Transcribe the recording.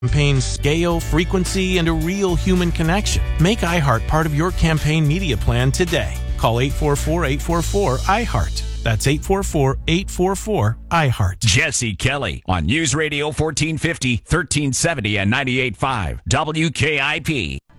campaign scale, frequency, and a real human connection. Make iHeart part of your campaign media plan today. Call 844-844-iHeart. That's 844-844-iHeart. Jesse Kelly on News Radio 1450, 1370, and 98.5 WKIP.